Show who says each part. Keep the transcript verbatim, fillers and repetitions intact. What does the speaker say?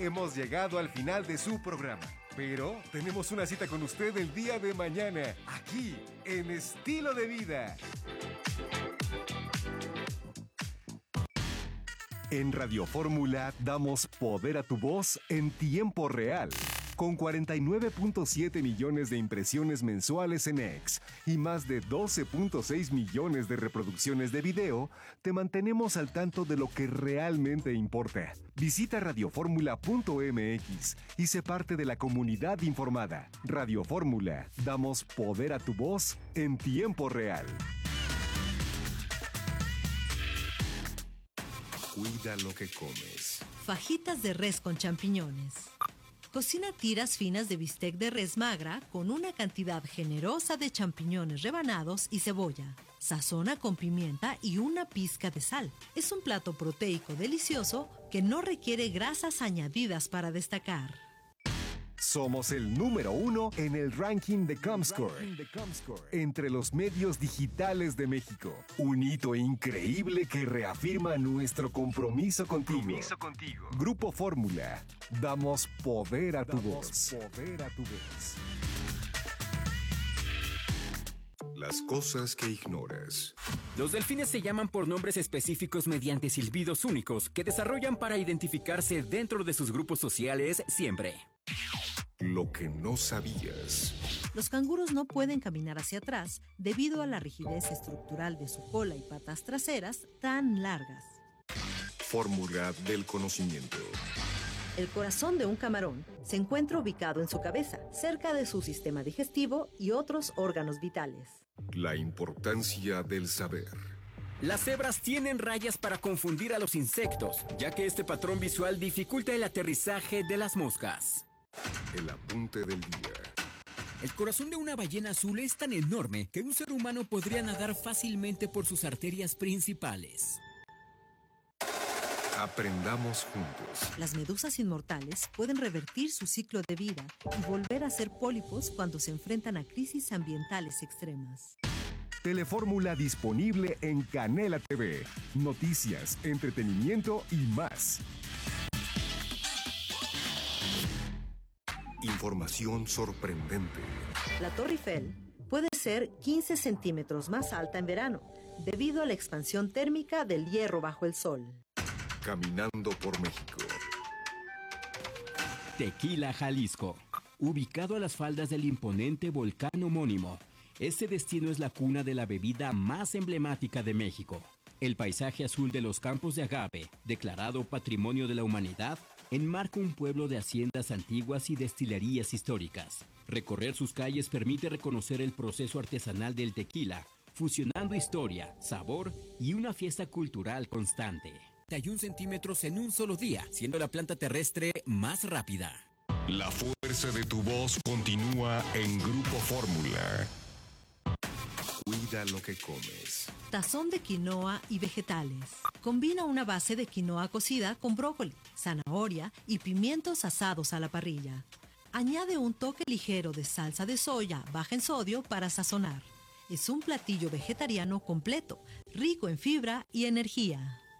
Speaker 1: hemos llegado al final de su programa. Pero tenemos una cita con usted el día de mañana, aquí, en Estilo de Vida. En Radio Fórmula damos poder a tu voz en tiempo real. Con cuarenta y nueve punto siete millones de impresiones mensuales en X y más de doce punto seis millones de reproducciones de video, te mantenemos al tanto de lo que realmente importa. Visita radioformula punto m x y sé parte de la comunidad informada. Radio Fórmula, damos poder a tu voz en tiempo real. Cuida lo que comes.
Speaker 2: Fajitas de res con champiñones. Cocina tiras finas de bistec de res magra con una cantidad generosa de champiñones rebanados y cebolla. Sazona con pimienta y una pizca de sal. Es un plato proteico delicioso que no requiere grasas añadidas para destacar.
Speaker 1: Somos el número uno en el ranking de Comscore, entre los medios digitales de México. Un hito increíble que reafirma nuestro compromiso contigo. Compromiso contigo. Grupo Fórmula. Damos poder a tu voz. Poder a tu voz. Las cosas que ignoras.
Speaker 3: Los delfines se llaman por nombres específicos mediante silbidos únicos que desarrollan para identificarse dentro de sus grupos sociales siempre.
Speaker 1: Lo que no sabías.
Speaker 2: Los canguros no pueden caminar hacia atrás debido a la rigidez estructural de su cola y patas traseras tan largas.
Speaker 1: Fórmula del conocimiento.
Speaker 2: El corazón de un camarón se encuentra ubicado en su cabeza, cerca de su sistema digestivo y otros órganos vitales.
Speaker 1: La importancia del saber.
Speaker 3: Las cebras tienen rayas para confundir a los insectos, ya que este patrón visual dificulta el aterrizaje de las moscas.
Speaker 1: El apunte del día.
Speaker 3: El corazón de una ballena azul es tan enorme que un ser humano podría nadar fácilmente por sus arterias principales.
Speaker 1: Aprendamos juntos.
Speaker 2: Las medusas inmortales pueden revertir su ciclo de vida y volver a ser pólipos cuando se enfrentan a crisis ambientales extremas.
Speaker 1: Telefórmula disponible en Canela T V. Noticias, entretenimiento y más. Información sorprendente.
Speaker 2: La Torre Eiffel puede ser quince centímetros más alta en verano, debido a la expansión térmica del hierro bajo el sol.
Speaker 1: Caminando por México.
Speaker 3: Tequila, Jalisco. Ubicado a las faldas del imponente volcán homónimo, este destino es la cuna de la bebida más emblemática de México. El paisaje azul de los campos de agave, declarado Patrimonio de la Humanidad, enmarca un pueblo de haciendas antiguas y destilerías históricas. Recorrer sus calles permite reconocer el proceso artesanal del tequila, fusionando historia, sabor y una fiesta cultural constante. treinta y un centímetros en un solo día, siendo la planta terrestre más rápida.
Speaker 1: La fuerza de tu voz continúa en Grupo Fórmula. Cuida lo que comes.
Speaker 2: Tazón de quinoa y vegetales. Combina una base de quinoa cocida con brócoli, zanahoria y pimientos asados a la parrilla. Añade un toque ligero de salsa de soya baja en sodio para sazonar. Es un platillo vegetariano completo, rico en fibra y energía.